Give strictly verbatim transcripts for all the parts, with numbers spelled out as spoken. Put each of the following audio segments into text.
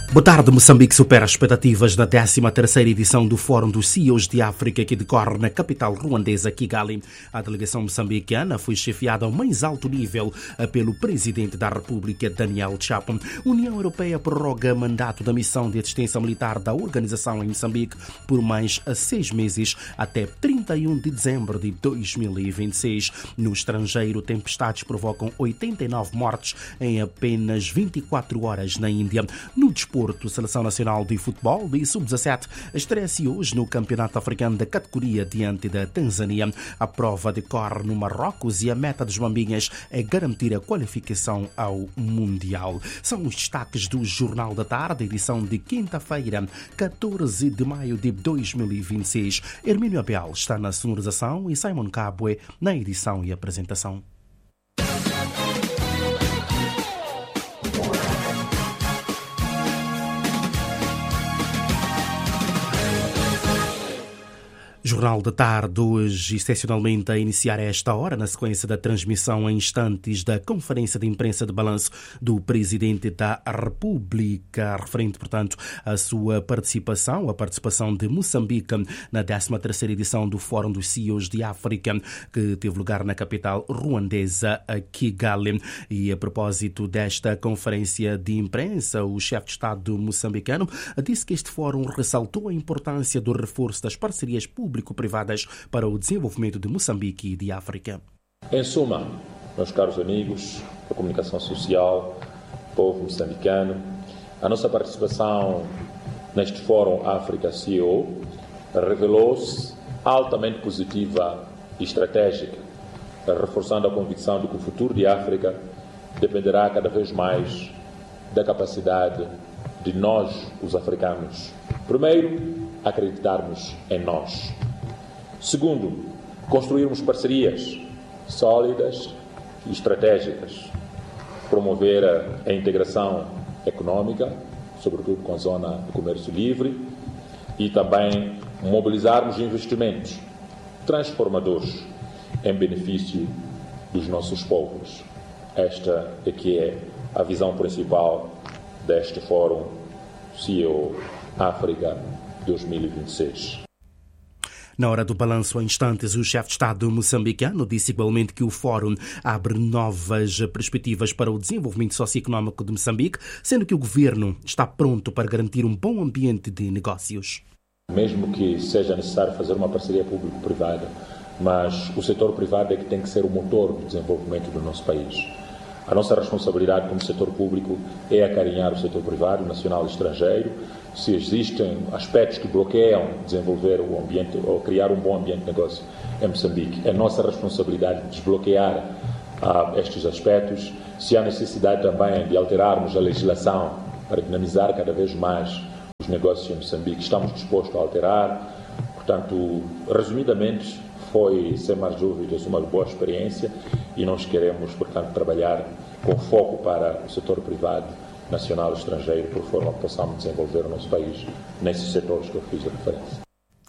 Boa tarde. Moçambique supera as expectativas da décima terceira edição do Fórum dos C E Os de África, que decorre na capital ruandesa, Kigali. A delegação moçambicana foi chefiada ao mais alto nível pelo presidente da República, Daniel Chapo. A União Europeia prorroga mandato da missão de assistência militar da organização em Moçambique por mais seis meses, até trinta e um de dezembro de dois mil e vinte e seis. No estrangeiro, tempestades provocam oitenta e nove mortes em apenas vinte e quatro horas na Índia. No desporto, a Seleção Nacional de Futebol de sub dezassete estreia-se hoje no Campeonato Africano da categoria diante da Tanzânia. A prova decorre no Marrocos e a meta dos Mambinhas é garantir a qualificação ao Mundial. São os destaques do Jornal da Tarde, edição de quinta-feira, catorze de maio de dois mil e vinte e seis. Hermínio Abel está na sonorização e Simon Cabwe na edição e apresentação. Jornal da Tarde, hoje, excepcionalmente a iniciar a esta hora, na sequência da transmissão em instantes da conferência de imprensa de balanço do Presidente da República, referente, portanto, à sua participação, a participação de Moçambique na décima terceira edição do Fórum dos C E Os de África, que teve lugar na capital ruandesa, Kigali. E a propósito desta conferência de imprensa, o chefe de Estado moçambicano disse que este fórum ressaltou a importância do reforço das parcerias públicas privadas para o desenvolvimento de Moçambique e de África. Em suma, meus caros amigos da comunicação social, povo moçambicano, a nossa participação neste Fórum África C E O revelou-se altamente positiva e estratégica, reforçando a convicção de que o futuro de África dependerá cada vez mais da capacidade de nós, os africanos, primeiro, acreditarmos em nós. Segundo, construirmos parcerias sólidas e estratégicas, promover a integração econômica, sobretudo com a zona do comércio livre, e também mobilizarmos investimentos transformadores em benefício dos nossos povos. Esta é que é a visão principal deste Fórum C E O África dois mil e vinte e seis. Na hora do balanço, a instantes, o chefe de Estado moçambicano disse igualmente que o Fórum abre novas perspectivas para o desenvolvimento socioeconómico de Moçambique, sendo que o governo está pronto para garantir um bom ambiente de negócios. Mesmo que seja necessário fazer uma parceria público-privada, mas o setor privado é que tem que ser o motor do desenvolvimento do nosso país. A nossa responsabilidade como setor público é acarinhar o setor privado, nacional e estrangeiro. Se existem aspectos que bloqueiam desenvolver o ambiente ou criar um bom ambiente de negócio em Moçambique, é nossa responsabilidade desbloquear uh, estes aspectos. Se há necessidade também de alterarmos a legislação para dinamizar cada vez mais os negócios em Moçambique, estamos dispostos a alterar. Portanto, resumidamente, foi, sem mais dúvidas, uma boa experiência e nós queremos, portanto, trabalhar com foco para o setor privado, nacional e estrangeiro, por forma que possamos desenvolver o nosso país nesses setores que eu fiz a referência.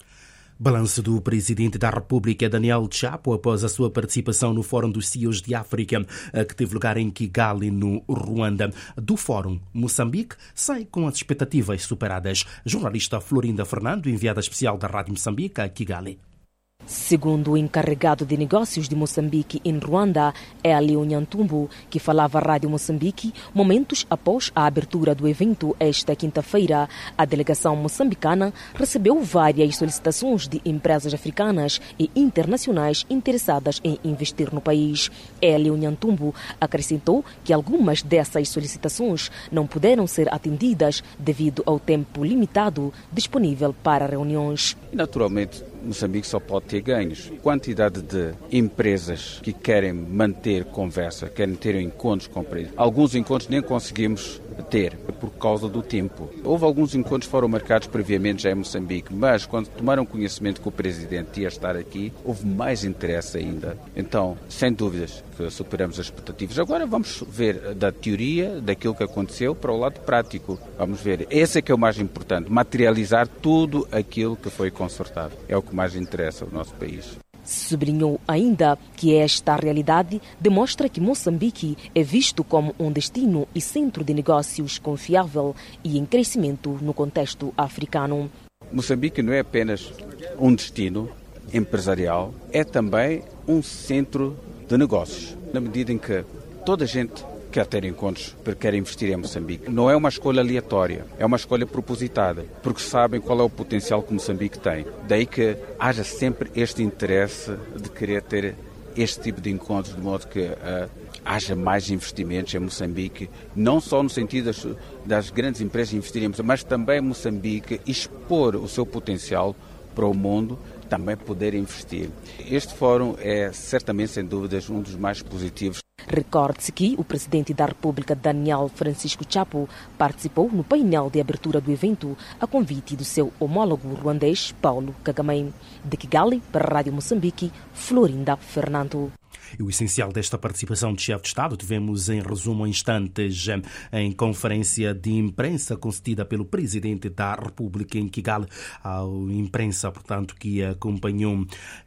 Balanço do Presidente da República, Daniel Chapo, após a sua participação no Fórum dos C E Os de África, que teve lugar em Kigali, no Ruanda. Do Fórum, Moçambique sai com as expectativas superadas. Jornalista Florinda Fernando, enviada especial da Rádio Moçambique, a Kigali. Segundo o encarregado de negócios de Moçambique em Ruanda, Hélio Nhantumbo, que falava à Rádio Moçambique, momentos após a abertura do evento esta quinta-feira, a delegação moçambicana recebeu várias solicitações de empresas africanas e internacionais interessadas em investir no país. Hélio Nhantumbo acrescentou que algumas dessas solicitações não puderam ser atendidas devido ao tempo limitado disponível para reuniões. Naturalmente, Moçambique só pode ter ganhos. Quantidade de empresas que querem manter conversa, querem ter encontros com empresas. Alguns encontros nem conseguimos ter por causa do tempo. Houve alguns encontros que foram marcados previamente já em Moçambique, mas quando tomaram conhecimento que o Presidente ia estar aqui, houve mais interesse ainda. Então, sem dúvidas que superamos as expectativas. Agora vamos ver da teoria, daquilo que aconteceu, para o lado prático. Vamos ver. Esse é que é o mais importante, materializar tudo aquilo que foi consertado. É o que mais interessa ao nosso país. Sublinhou ainda que esta realidade demonstra que Moçambique é visto como um destino e centro de negócios confiável e em crescimento no contexto africano. Moçambique não é apenas um destino empresarial, é também um centro de negócios, na medida em que toda a gente quer ter encontros, quer investir em Moçambique. Não é uma escolha aleatória, é uma escolha propositada, porque sabem qual é o potencial que Moçambique tem. Daí que haja sempre este interesse de querer ter este tipo de encontros, de modo que uh, haja mais investimentos em Moçambique, não só no sentido das, das grandes empresas investirem em Moçambique, mas também Moçambique expor o seu potencial para o mundo, também poder investir. Este fórum é certamente, sem dúvidas, um dos mais positivos. Recorde-se que o presidente da República, Daniel Francisco Chapo, participou no painel de abertura do evento a convite do seu homólogo ruandês, Paulo Kagame. De Kigali, para a Rádio Moçambique, Florinda Fernando. E o essencial desta participação de chefe de Estado tivemos em resumo em instantes em conferência de imprensa concedida pelo Presidente da República em Kigali, a imprensa, portanto, que acompanhou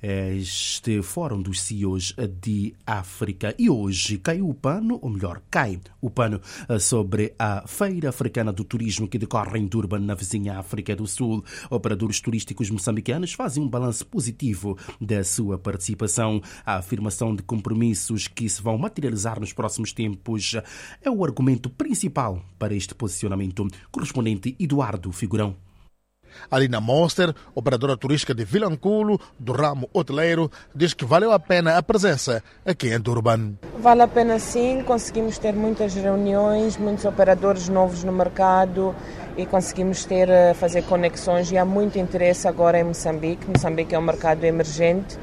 este Fórum dos C E Os de África. E hoje caiu o pano, ou melhor, cai o pano sobre a Feira Africana do Turismo que decorre em Durban, na vizinha África do Sul. Operadores turísticos moçambicanos fazem um balanço positivo da sua participação. A afirmação de compromissos que se vão materializar nos próximos tempos é o argumento principal para este posicionamento. Correspondente Eduardo Figurão. Ali na Monster, operadora turística de Vilanculo, do ramo hoteleiro, diz que valeu a pena a presença aqui em Durban. Vale a pena sim, conseguimos ter muitas reuniões, muitos operadores novos no mercado e conseguimos ter, fazer conexões e há muito interesse agora em Moçambique. Moçambique é um mercado emergente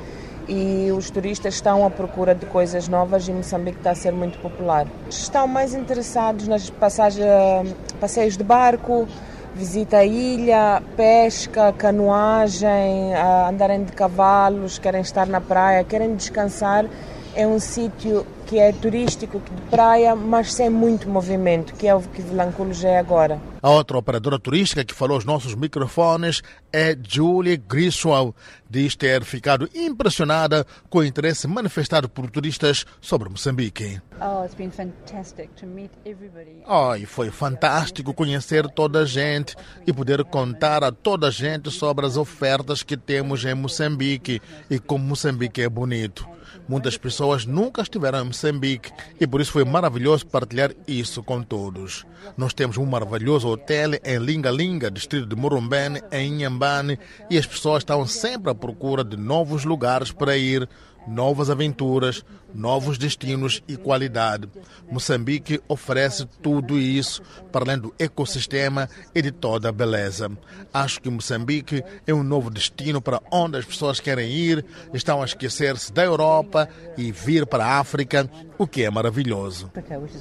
e os turistas estão à procura de coisas novas e Moçambique está a ser muito popular. Estão mais interessados nas passagens, passeios de barco, visita à ilha, pesca, canoagem, andarem de cavalos, querem estar na praia, querem descansar. É um sítio que é turístico, de praia, mas sem muito movimento, que é o que Vilanculo já é agora. A outra operadora turística que falou aos nossos microfones é Julie Griswold. Diz ter ficado impressionada com o interesse manifestado por turistas sobre Moçambique. Oh, it's been fantastic to meet everybody. Oh, e foi fantástico conhecer toda a gente e poder contar a toda a gente sobre as ofertas que temos em Moçambique e como Moçambique é bonito. Muitas pessoas nunca estiveram em Moçambique e por isso foi maravilhoso partilhar isso com todos. Nós temos um maravilhoso hotel em Linga Linga, distrito de Morumbene, em Inhambane, e as pessoas estão sempre à procura de novos lugares para ir, novas aventuras, novos destinos e qualidade. Moçambique oferece tudo isso para além do ecossistema e de toda a beleza. Acho que Moçambique é um novo destino para onde as pessoas querem ir, estão a esquecer-se da Europa e vir para a África, o que é maravilhoso.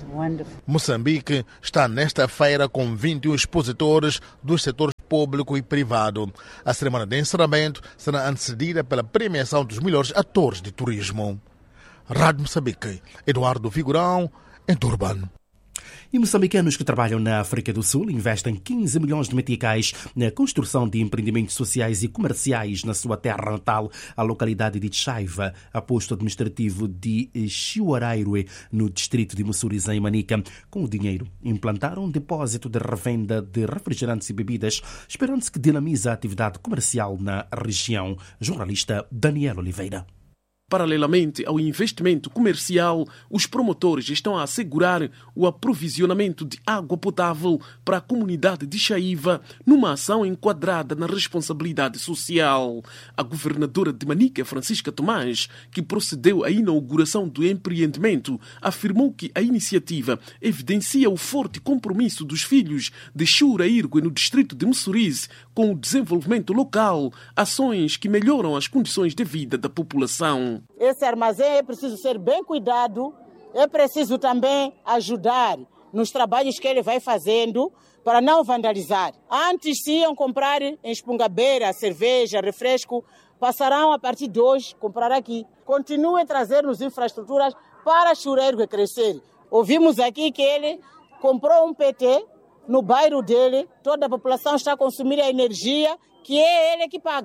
Moçambique está nesta feira com vinte e um expositores dos setores público e privado. A cerimônia de encerramento será antecedida pela premiação dos melhores atores de turismo. Rádio Moçambique, Eduardo Figurão, em Durban. E moçambicanos que trabalham na África do Sul investem quinze milhões de meticais na construção de empreendimentos sociais e comerciais na sua terra natal, a localidade de Chaiva, a posto administrativo de Chiuarairue, no distrito de Mussuriz, em Manica. Com o dinheiro, implantaram um depósito de revenda de refrigerantes e bebidas, esperando-se que dinamize a atividade comercial na região. Jornalista Daniel Oliveira. Paralelamente ao investimento comercial, os promotores estão a assegurar o aprovisionamento de água potável para a comunidade de Chaiva, numa ação enquadrada na responsabilidade social. A governadora de Manica, Francisca Tomás, que procedeu à inauguração do empreendimento, afirmou que a iniciativa evidencia o forte compromisso dos filhos de Chiuarairue, no distrito de Mussuriz, com o desenvolvimento local, ações que melhoram as condições de vida da população. Esse armazém é preciso ser bem cuidado, é preciso também ajudar nos trabalhos que ele vai fazendo para não vandalizar. Antes se iam comprar em Espungabeira, cerveja, refresco, passarão a partir de hoje comprar aqui. Continuem a trazer-nos infraestruturas para Chiuarairue crescer. Ouvimos aqui que ele comprou um P T no bairro dele, toda a população está a consumir a energia que é ele que paga.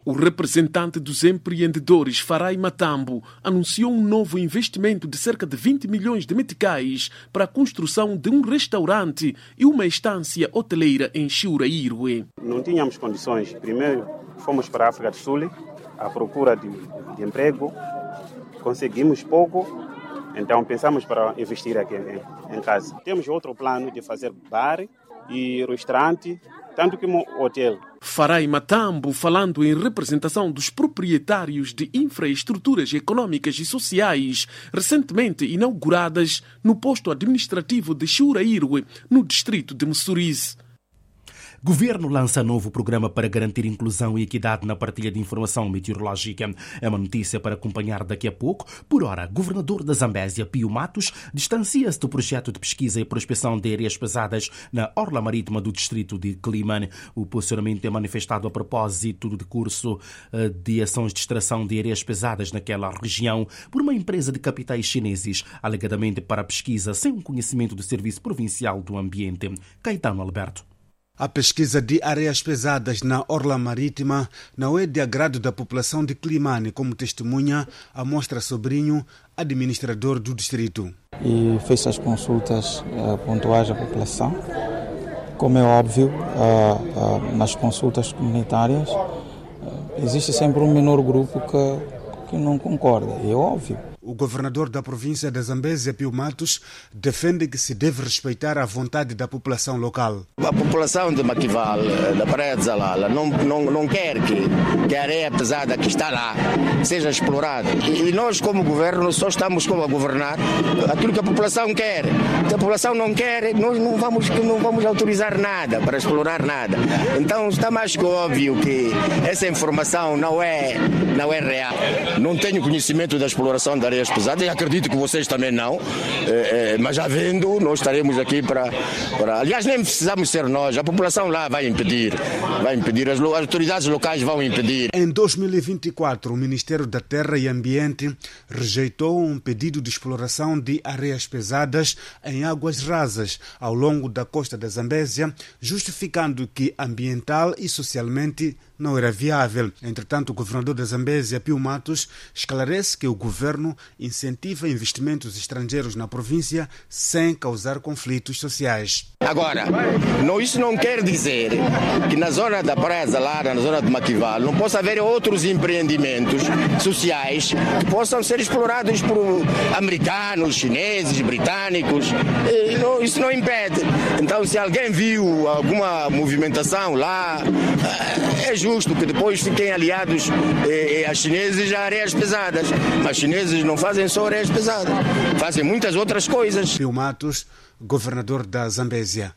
O representante dos empreendedores, Farai Matambo, anunciou um novo investimento de cerca de vinte milhões de meticais para a construção de um restaurante e uma estância hoteleira em Chiura-Irwe. Não tínhamos condições. Primeiro fomos para a África do Sul à procura de, de emprego. Conseguimos pouco, então pensamos para investir aqui em, em casa. Temos outro plano de fazer bar e restaurante, tanto como hotel. Farai Matambo, falando em representação dos proprietários de infraestruturas econômicas e sociais recentemente inauguradas no posto administrativo de Chiura-Irwe, no distrito de Mussurize. Governo lança novo programa para garantir inclusão e equidade na partilha de informação meteorológica. É uma notícia para acompanhar daqui a pouco. Por ora, governador da Zambésia, Pio Matos, distancia-se do projeto de pesquisa e prospecção de areias pesadas na orla marítima do distrito de Climane. O posicionamento é manifestado a propósito do curso de ações de extração de areias pesadas naquela região por uma empresa de capitais chineses, alegadamente para pesquisa sem o conhecimento do Serviço Provincial do Ambiente. Caetano Alberto. A pesquisa de areias pesadas na orla marítima não é de agrado da população de Climane, como testemunha a Mostra Sobrinho, administrador do distrito. E fez as consultas uh, pontuais à população. Como é óbvio, uh, uh, nas consultas comunitárias uh, existe sempre um menor grupo que, que não concorda, é óbvio. O governador da província da Zambésia, Pio Matos, defende que se deve respeitar a vontade da população local. A população de Maquival, da Praia de Zalala, não, não, não quer que, que a areia pesada que está lá seja explorada. E nós, como governo, só estamos como a governar aquilo que a população quer. Se a população não quer, nós não vamos, não vamos autorizar nada para explorar nada. Então está mais que óbvio que essa informação não é, não é real. Não tenho conhecimento da exploração da areias pesadas, e acredito que vocês também não, é, é, mas já vendo, nós estaremos aqui para, para... Aliás, nem precisamos ser nós, a população lá vai impedir, vai impedir, as, as autoridades locais vão impedir. Em dois mil e vinte e quatro, o Ministério da Terra e Ambiente rejeitou um pedido de exploração de areias pesadas em águas rasas ao longo da costa da Zambésia, justificando que ambiental e socialmente não era viável. Entretanto, o governador da Zambésia, Pio Matos, esclarece que o governo incentiva investimentos estrangeiros na província sem causar conflitos sociais. Agora, não, isso não quer dizer que na zona da Praia de Zalala, na zona de Maquival, não possa haver outros empreendimentos sociais que possam ser explorados por americanos, chineses, britânicos. E não, isso não impede. Então, se alguém viu alguma movimentação lá, é justo que depois fiquem aliados eh, a chineses a areias pesadas. Mas chineses não fazem só areias pesadas, fazem muitas outras coisas. Pio Matos, governador da Zambésia.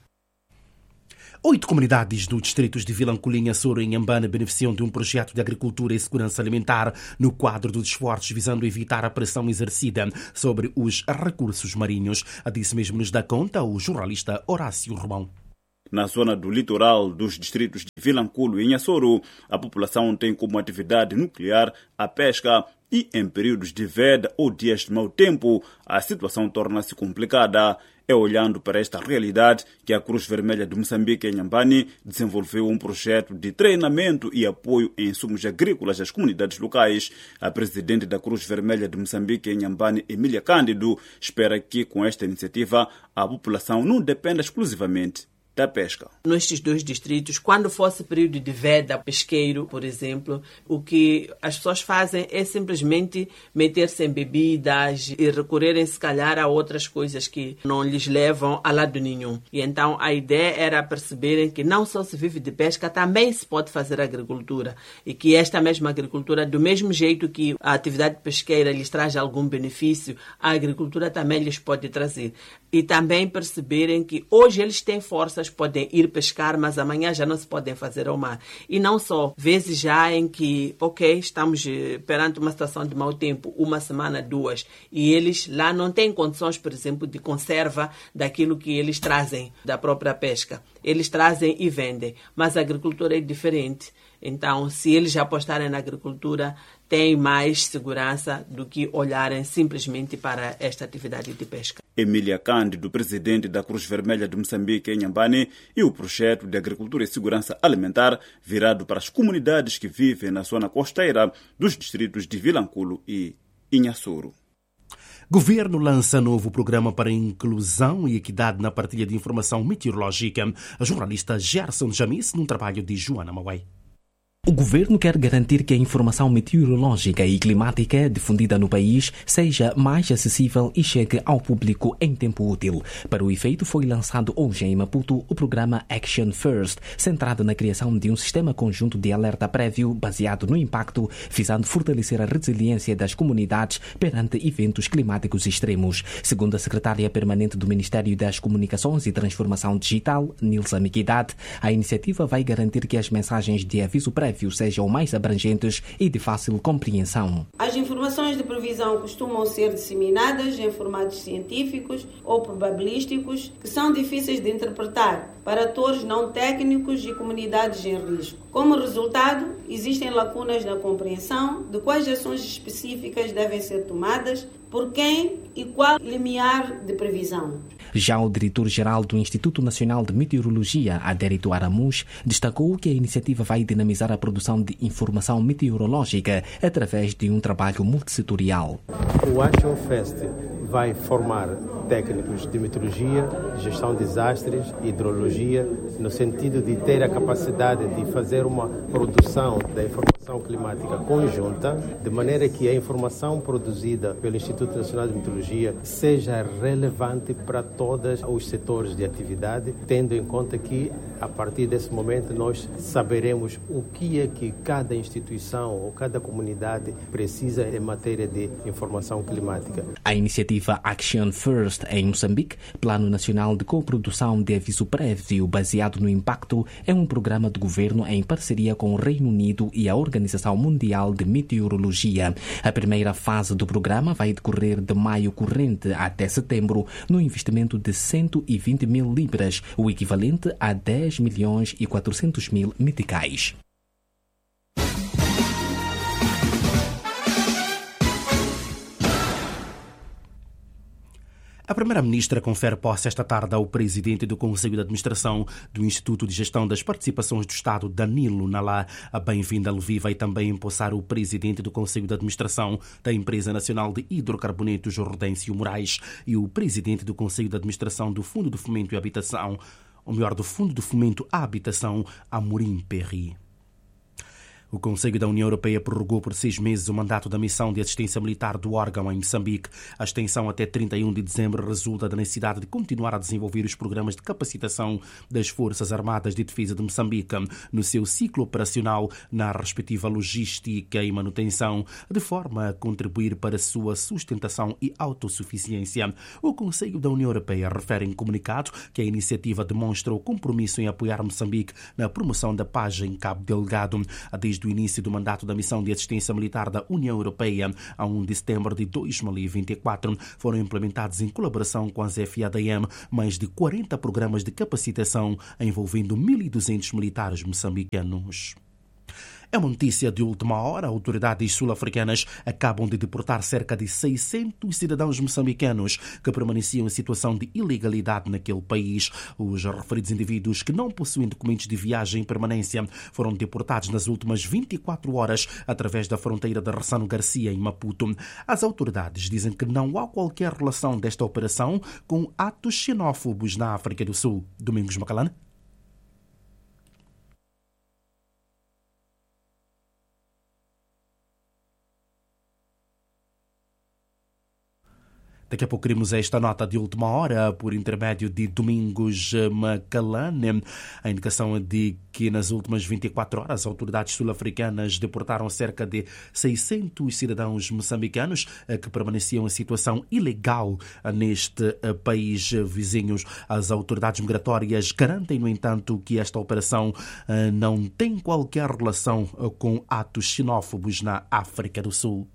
Oito comunidades do distritos de Vilanculinha, Soro e Inhambane beneficiam de um projeto de agricultura e segurança alimentar no quadro dos esforços visando evitar a pressão exercida sobre os recursos marinhos. A disso mesmo nos dá conta o jornalista Horácio Romão. Na zona do litoral dos distritos de Vilanculo e Inhassoro, a população tem como atividade nuclear a pesca e, em períodos de veda ou dias de mau tempo, a situação torna-se complicada. É olhando para esta realidade que a Cruz Vermelha de Moçambique, em Inhambane, desenvolveu um projeto de treinamento e apoio em insumos agrícolas às comunidades locais. A presidente da Cruz Vermelha de Moçambique, em Inhambane, Emília Cândido, espera que, com esta iniciativa, a população não dependa exclusivamente da pesca. Nestes dois distritos, quando fosse período de veda pesqueiro, por exemplo, o que as pessoas fazem é simplesmente meter-se em bebidas e recorrerem, se calhar, a outras coisas que não lhes levam a lado nenhum. E então a ideia era perceberem que não só se vive de pesca, também se pode fazer agricultura. E que esta mesma agricultura, do mesmo jeito que a atividade pesqueira lhes traz algum benefício, a agricultura também lhes pode trazer. E também perceberem que hoje eles têm forças, podem ir pescar, mas amanhã já não se podem fazer ao mar. E não só, vezes já em que, ok, estamos perante uma situação de mau tempo, uma semana, duas, e eles lá não têm condições, por exemplo, de conserva daquilo que eles trazem da própria pesca. Eles trazem e vendem, mas a agricultura é diferente. Então, se eles já apostarem na agricultura, têm mais segurança do que olharem simplesmente para esta atividade de pesca. Emília Cândido, presidente da Cruz Vermelha de Moçambique em Inhambane, e o projeto de agricultura e segurança alimentar virado para as comunidades que vivem na zona costeira dos distritos de Vilanculo e Inhassoro. Governo lança novo programa para inclusão e equidade na partilha de informação meteorológica. A jornalista Gerson Jamis, num trabalho de Joana Mauai. O governo quer garantir que a informação meteorológica e climática difundida no país seja mais acessível e chegue ao público em tempo útil. Para o efeito, foi lançado hoje em Maputo o programa Action First, centrado na criação de um sistema conjunto de alerta prévio baseado no impacto, visando fortalecer a resiliência das comunidades perante eventos climáticos extremos. Segundo a secretária permanente do Ministério das Comunicações e Transformação Digital, Nilsa Miquidade, a iniciativa vai garantir que as mensagens de aviso prévio sejam mais abrangentes e de fácil compreensão. As informações de previsão costumam ser disseminadas em formatos científicos ou probabilísticos que são difíceis de interpretar para atores não técnicos e comunidades em risco. Como resultado, existem lacunas na compreensão de quais ações específicas devem ser tomadas, por quem e qual limiar de previsão. Já o diretor-geral do Instituto Nacional de Meteorologia, Adérito Aramus, destacou que a iniciativa vai dinamizar a produção de informação meteorológica através de um trabalho multissetorial. O Action Fest vai formar técnicos de meteorologia, gestão de desastres, hidrologia, no sentido de ter a capacidade de fazer uma produção da informação climática conjunta, de maneira que a informação produzida pelo Instituto Nacional de Meteorologia seja relevante para todos os setores de atividade, tendo em conta que, a partir desse momento, nós saberemos o que é que cada instituição ou cada comunidade precisa em matéria de informação climática. A iniciativa Action First em Moçambique, Plano Nacional de Coprodução de Aviso Prévio baseado no impacto, é um programa de governo em parceria com o Reino Unido e a Organização Mundial de Meteorologia. A primeira fase do programa vai decorrer de maio corrente até setembro, no investimento de cento e vinte mil libras, o equivalente a dez milhões e quatrocentos mil meticais. A Primeira-Ministra confere posse esta tarde ao presidente do Conselho de Administração do Instituto de Gestão das Participações do Estado, Danilo Nalá. A bem-vinda a Levi vai também empossar o presidente do Conselho de Administração da Empresa Nacional de Hidrocarbonetos, Rodêncio Moraes, e o presidente do Conselho de Administração do Fundo de Fomento e Habitação, ou melhor, do Fundo de Fomento à Habitação, Amorim Perry. O Conselho da União Europeia prorrogou por seis meses o mandato da missão de assistência militar do órgão em Moçambique. A extensão até trinta e um de dezembro resulta da necessidade de continuar a desenvolver os programas de capacitação das Forças Armadas de Defesa de Moçambique no seu ciclo operacional, na respectiva logística e manutenção, de forma a contribuir para a sua sustentação e autossuficiência. O Conselho da União Europeia refere em comunicado que a iniciativa demonstra o compromisso em apoiar Moçambique na promoção da paz em Cabo Delgado. Desde o início do mandato da missão de assistência militar da União Europeia, a primeiro de setembro de dois mil e vinte e quatro, foram implementados em colaboração com as F A D M mais de quarenta programas de capacitação envolvendo mil e duzentos militares moçambicanos. É uma notícia de última hora. Autoridades sul-africanas acabam de deportar cerca de seiscentos cidadãos moçambicanos que permaneciam em situação de ilegalidade naquele país. Os referidos indivíduos que não possuem documentos de viagem em permanência foram deportados nas últimas vinte e quatro horas através da fronteira de Ressano Garcia, em Maputo. As autoridades dizem que não há qualquer relação desta operação com atos xenófobos na África do Sul. Domingos Macalane. Daqui a pouco queremos esta nota de última hora por intermédio de Domingos Macalane. A indicação é de que nas últimas vinte e quatro horas as autoridades sul-africanas deportaram cerca de seiscentos cidadãos moçambicanos que permaneciam em situação ilegal neste país vizinho. As autoridades migratórias garantem, no entanto, que esta operação não tem qualquer relação com atos xenófobos na África do Sul.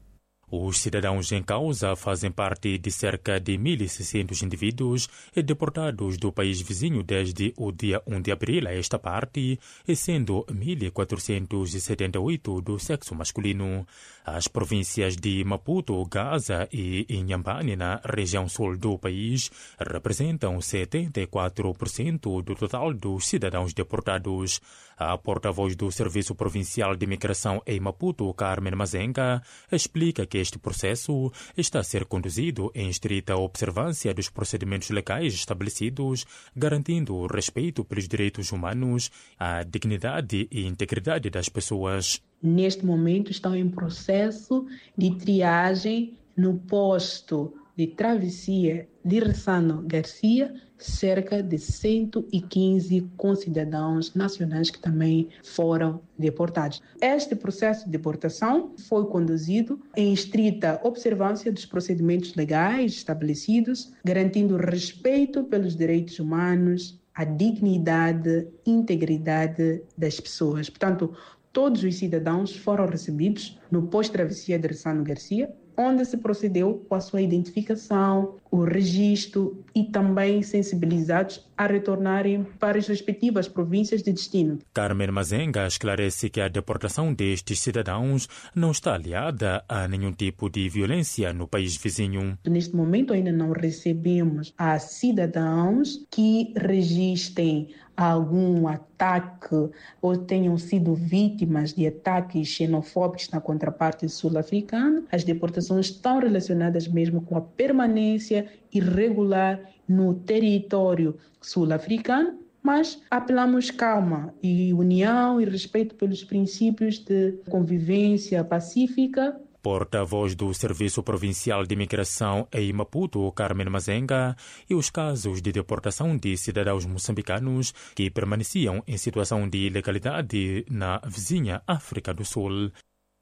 Os cidadãos em causa fazem parte de cerca de mil e seiscentos indivíduos deportados do país vizinho desde o dia um de abril a esta parte, sendo mil quatrocentos e setenta e oito do sexo masculino. As províncias de Maputo, Gaza e Inhambane, na região sul do país, representam setenta e quatro por cento do total dos cidadãos deportados. A porta-voz do Serviço Provincial de Imigração em Maputo, Carmen Mazenga, explica que este processo está a ser conduzido em estrita observância dos procedimentos legais estabelecidos, garantindo o respeito pelos direitos humanos, a dignidade e integridade das pessoas. Neste momento estão em processo de triagem no posto de travessia de Ressano Garcia, cerca de cento e quinze concidadãos nacionais que também foram deportados. Este processo de deportação foi conduzido em estrita observância dos procedimentos legais estabelecidos, garantindo respeito pelos direitos humanos, a dignidade e integridade das pessoas. Portanto, todos os cidadãos foram recebidos no posto de travessia de Ressano Garcia, onde se procedeu com a sua identificação, o registro e também sensibilizados a retornarem para as respectivas províncias de destino. Carmen Mazenga esclarece que a deportação destes cidadãos não está aliada a nenhum tipo de violência no país vizinho. Neste momento ainda não recebemos a cidadãos que registrem algum ataque ou tenham sido vítimas de ataques xenofóbicos na contraparte sul-africana. As deportações estão relacionadas mesmo com a permanência irregular no território sul-africano, mas apelamos calma e união e respeito pelos princípios de convivência pacífica. Porta-voz do Serviço Provincial de Imigração em Maputo, Carmen Mazenga, e os casos de deportação de cidadãos moçambicanos que permaneciam em situação de ilegalidade na vizinha África do Sul.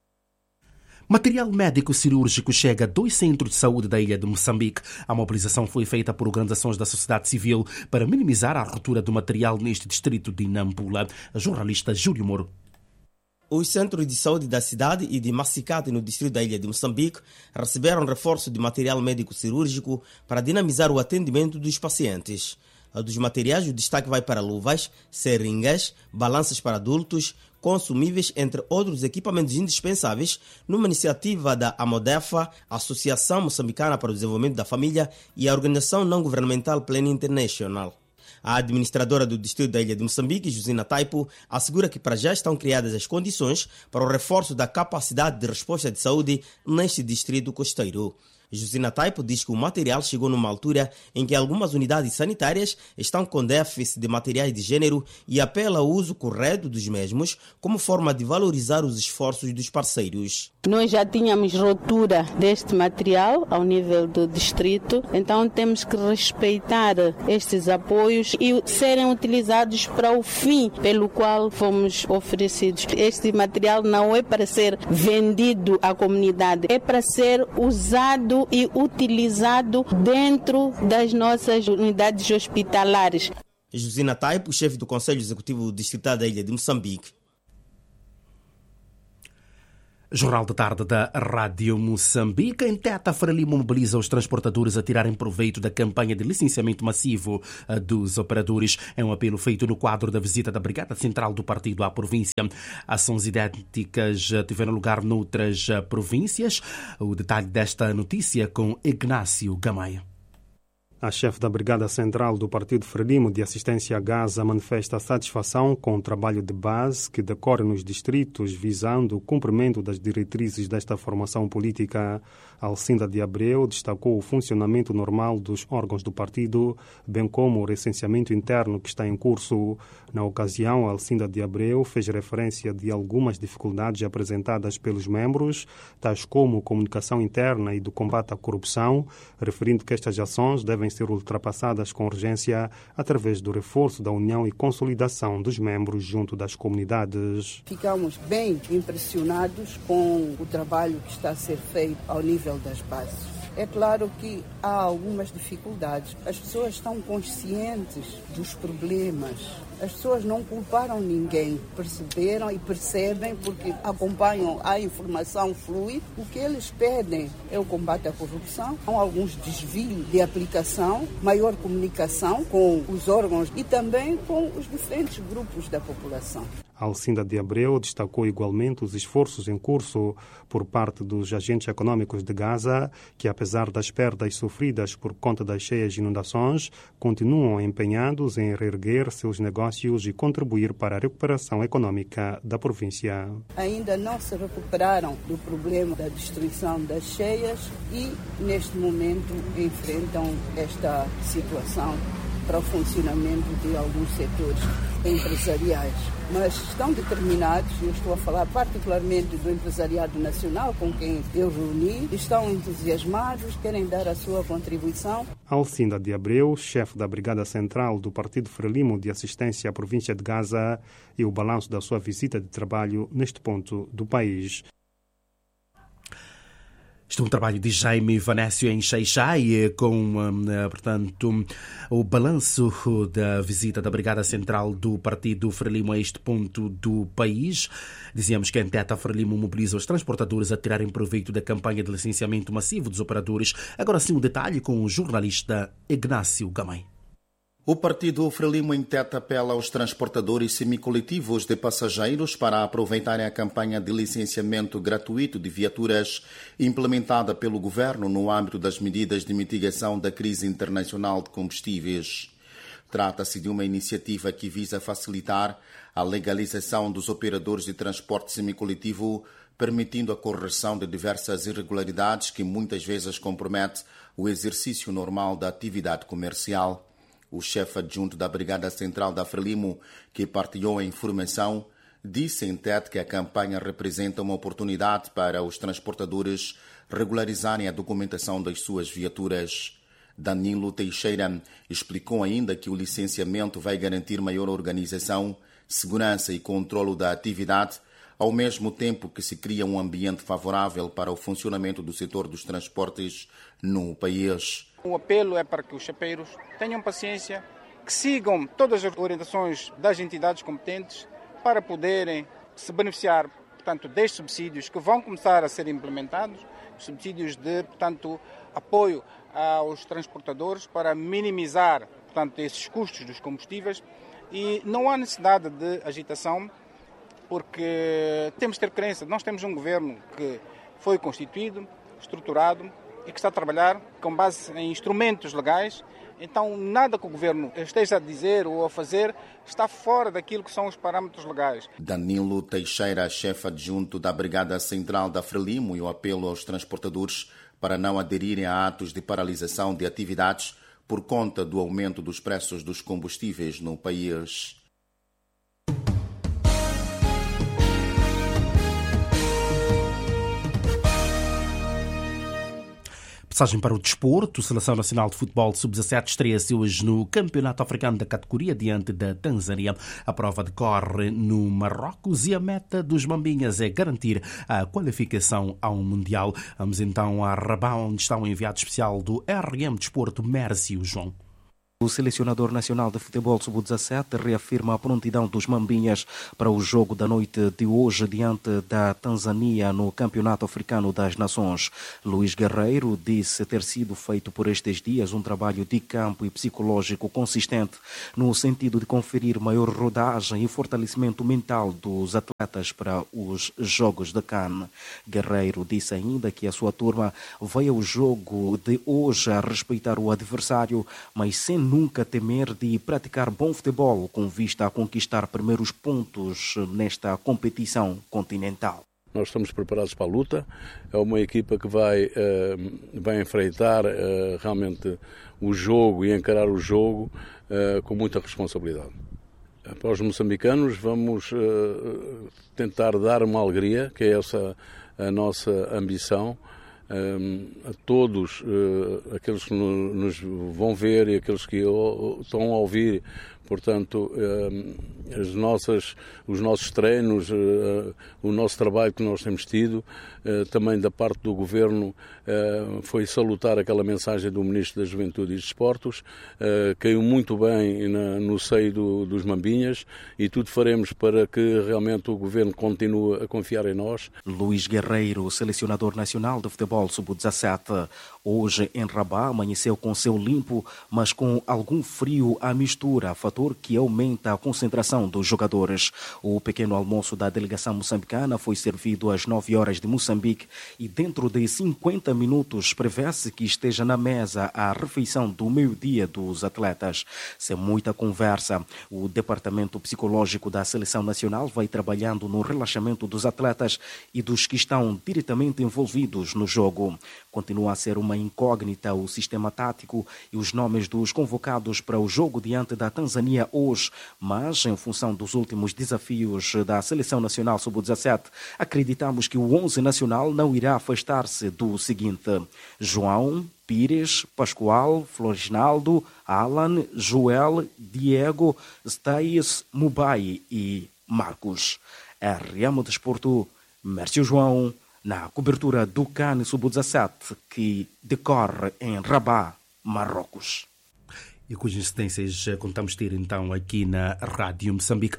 Material médico cirúrgico chega a dois centros de saúde da ilha de Moçambique. A mobilização foi feita por organizações da sociedade civil para minimizar a ruptura do material neste distrito de Nampula. A jornalista Júlio Moro. Os centros de saúde da cidade e de Massicate, no distrito da ilha de Moçambique, receberam reforço de material médico cirúrgico para dinamizar o atendimento dos pacientes. Dos materiais, o destaque vai para luvas, seringas, balanças para adultos, consumíveis, entre outros equipamentos indispensáveis, numa iniciativa da AMODEFA, Associação Moçambicana para o Desenvolvimento da Família, e a organização não-governamental Plan International. A administradora do distrito da ilha de Moçambique, Josina Taipo, assegura que para já estão criadas as condições para o reforço da capacidade de resposta de saúde neste distrito costeiro. Josina Taipo diz que o material chegou numa altura em que algumas unidades sanitárias estão com déficit de materiais de gênero e apela ao uso correto dos mesmos como forma de valorizar os esforços dos parceiros. Nós já tínhamos rotura deste material ao nível do distrito, então temos que respeitar estes apoios e serem utilizados para o fim pelo qual fomos oferecidos. Este material não é para ser vendido à comunidade, é para ser usado e utilizado dentro das nossas unidades hospitalares. Josina Taipo, chefe do Conselho Executivo Distrital da ilha de Moçambique. Jornal da Tarde da Rádio Moçambique. Em Teta, Frelimo mobiliza os transportadores a tirarem proveito da campanha de licenciamento massivo dos operadores. É um apelo feito no quadro da visita da Brigada Central do Partido à província. Ações idênticas tiveram lugar noutras províncias. O detalhe desta notícia com Ignácio Gamaia. A chefe da Brigada Central do Partido Frelimo de Assistência a Gaza manifesta satisfação com o trabalho de base que decorre nos distritos visando o cumprimento das diretrizes desta formação política. Alcinda de Abreu destacou o funcionamento normal dos órgãos do partido, bem como o recenseamento interno que está em curso. Na ocasião, Alcinda de Abreu fez referência de algumas dificuldades apresentadas pelos membros, tais como comunicação interna e do combate à corrupção, referindo que estas ações devem ser ultrapassadas com urgência através do reforço da união e consolidação dos membros junto das comunidades. Ficamos bem impressionados com o trabalho que está a ser feito ao nível das bases. É claro que há algumas dificuldades. As pessoas estão conscientes dos problemas. As pessoas não culparam ninguém, perceberam e percebem porque acompanham, a informação flui. O que eles pedem é o combate à corrupção, há alguns desvios de aplicação, maior comunicação com os órgãos e também com os diferentes grupos da população. Alcinda de Abreu destacou igualmente os esforços em curso por parte dos agentes econômicos de Gaza, que apesar das perdas sofridas por conta das cheias e inundações, continuam empenhados em reerguer seus negócios e contribuir para a recuperação econômica da província. Ainda não se recuperaram do problema da destruição das cheias e, neste momento, enfrentam esta situação para o funcionamento de alguns setores empresariais. Mas estão determinados, eu estou a falar particularmente do empresariado nacional com quem eu reuni, estão entusiasmados, querem dar a sua contribuição. Alcinda de Abreu, chefe da Brigada Central do Partido Frelimo de Assistência à Província de Gaza, e o balanço da sua visita de trabalho neste ponto do país. Este é um trabalho de Jaime Vanécio em Xai-Xai, com, portanto, o balanço da visita da Brigada Central do Partido Frelimo a este ponto do país. Dizíamos que a Enteta Frelimo mobiliza os transportadores a tirarem proveito da campanha de licenciamento massivo dos operadores. Agora sim, um detalhe com o jornalista Ignácio Gamay. O Partido Frelimo Enteta apela aos transportadores semicoletivos de passageiros para aproveitarem a campanha de licenciamento gratuito de viaturas implementada pelo governo no âmbito das medidas de mitigação da crise internacional de combustíveis. Trata-se de uma iniciativa que visa facilitar a legalização dos operadores de transporte semicoletivo, permitindo a correção de diversas irregularidades que muitas vezes comprometem o exercício normal da atividade comercial. O chefe adjunto da Brigada Central da Frelimo, que partilhou a informação, disse em T E D que a campanha representa uma oportunidade para os transportadores regularizarem a documentação das suas viaturas. Danilo Teixeira explicou ainda que o licenciamento vai garantir maior organização, segurança e controlo da atividade, ao mesmo tempo que se cria um ambiente favorável para o funcionamento do setor dos transportes no país. O apelo é para que os chapeiros tenham paciência, que sigam todas as orientações das entidades competentes para poderem se beneficiar, portanto, destes subsídios que vão começar a ser implementados, subsídios de, portanto, apoio aos transportadores para minimizar, portanto, esses custos dos combustíveis, e não há necessidade de agitação, porque temos de ter crença. Nós temos um governo que foi constituído, estruturado e que está a trabalhar com base em instrumentos legais. Então, nada que o governo esteja a dizer ou a fazer está fora daquilo que são os parâmetros legais. Danilo Teixeira, chefe adjunto da Brigada Central da Frelimo, e o apelo aos transportadores para não aderirem a atos de paralisação de atividades por conta do aumento dos preços dos combustíveis no país. Passagem para o desporto. A Seleção Nacional de Futebol sub dezassete estreia-se hoje no Campeonato Africano da categoria diante da Tanzânia. A prova decorre no Marrocos e a meta dos Mambinhas é garantir a qualificação ao Mundial. Vamos então a Rabat, onde está um enviado especial do R M Desporto, Mércio João. O selecionador nacional de futebol sub dezassete reafirma a prontidão dos Mambinhas para o jogo da noite de hoje diante da Tanzânia no Campeonato Africano das Nações. Luís Guerreiro disse ter sido feito por estes dias um trabalho de campo e psicológico consistente no sentido de conferir maior rodagem e fortalecimento mental dos atletas para os Jogos de Cannes. Guerreiro disse ainda que a sua turma vai ao jogo de hoje a respeitar o adversário, mas sem nunca temer de praticar bom futebol com vista a conquistar primeiros pontos nesta competição continental. Nós estamos preparados para a luta, é uma equipa que vai, uh, vai enfrentar uh, realmente o jogo e encarar o jogo uh, com muita responsabilidade. Para os moçambicanos vamos uh, tentar dar uma alegria, que é essa a nossa ambição, a todos uh, aqueles que nos vão ver e aqueles que estão a ouvir Portanto, as nossas, os nossos treinos, o nosso trabalho que nós temos tido, também da parte do Governo, foi salutar aquela mensagem do Ministro da Juventude e dos Desportos, caiu muito bem no seio do, dos Mambinhas, e tudo faremos para que realmente o Governo continue a confiar em nós. Luís Guerreiro, selecionador nacional de futebol sub dezassete, hoje em Rabat amanheceu com céu limpo, mas com algum frio à mistura, fator que aumenta a concentração dos jogadores. O pequeno almoço da delegação moçambicana foi servido às nove horas de Moçambique e dentro de cinquenta minutos prevê-se que esteja na mesa a refeição do meio-dia dos atletas. Sem muita conversa, o departamento psicológico da seleção nacional vai trabalhando no relaxamento dos atletas e dos que estão diretamente envolvidos no jogo. Continua a ser uma incógnita o sistema tático e os nomes dos convocados para o jogo diante da Tanzânia hoje, mas em função dos últimos desafios da Seleção Nacional sub dezassete, acreditamos que o onze nacional não irá afastar-se do seguinte: João, Pires, Pascoal, Floresnaldo, Alan, Joel, Diego, Stais, Mubai e Marcos. R M Desporto, Mércio João, na cobertura do CAN sub dezassete que decorre em Rabat, Marrocos. E cujas incidências contamos ter então aqui na Rádio Moçambique.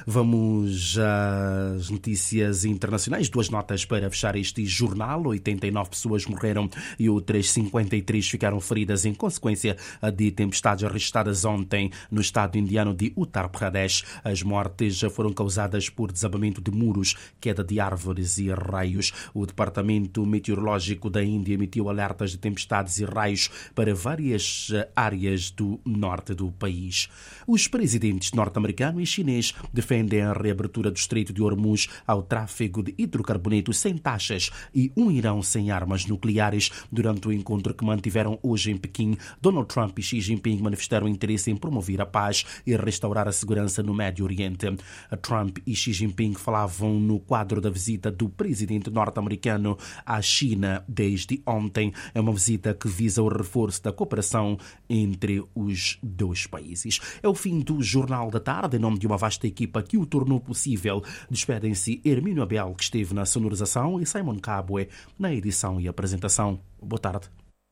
Vamos às notícias internacionais. Duas notas para fechar este jornal. oitenta e nove pessoas morreram e outras cinquenta e três ficaram feridas em consequência de tempestades registradas ontem no estado indiano de Uttar Pradesh. As mortes foram causadas por desabamento de muros, queda de árvores e raios. O Departamento Meteorológico da Índia emitiu alertas de tempestades e raios para várias áreas do norte do país. Os presidentes norte-americano e chinês defendem a reabertura do Estreito de Hormuz ao tráfego de hidrocarbonetos sem taxas e um Irão sem armas nucleares. Durante o encontro que mantiveram hoje em Pequim, Donald Trump e Xi Jinping manifestaram interesse em promover a paz e restaurar a segurança no Médio Oriente. Trump e Xi Jinping falavam no quadro da visita do presidente norte-americano à China desde ontem. É uma visita que visa o reforço da cooperação entre os dois países. É o fim do Jornal da Tarde. Em nome de uma vasta equipa que o tornou possível, despedem-se Hermínio Abel, que esteve na sonorização, e Simon Cabue na edição e apresentação. Boa tarde.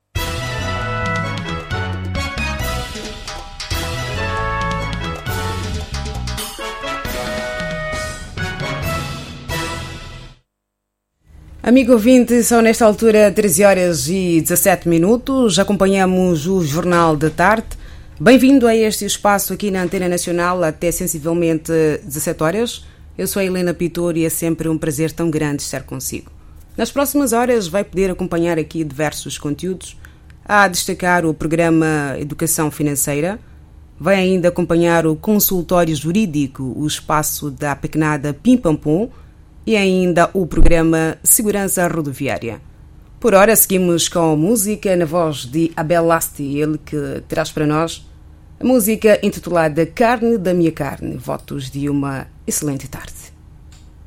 Amigo ouvinte, são nesta altura treze horas e dezassete minutos. Acompanhamos o Jornal da Tarde. Bem-vindo a este espaço aqui na Antena Nacional até sensivelmente dezassete horas. Eu sou a Helena Pitor e é sempre um prazer tão grande estar consigo. Nas próximas horas vai poder acompanhar aqui diversos conteúdos. A destacar o programa Educação Financeira. Vai ainda acompanhar o consultório jurídico, o espaço da pequenada Pim Pam Pum, e ainda o programa Segurança Rodoviária. Por hora, seguimos com música na voz de Abel Lasti, ele que traz para nós a música intitulada Carne da Minha Carne. Votos de uma excelente tarde.